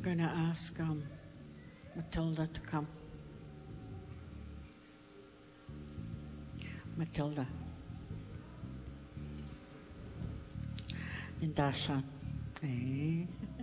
going to ask Matilda to come. Matilda. And Dashan. Eh?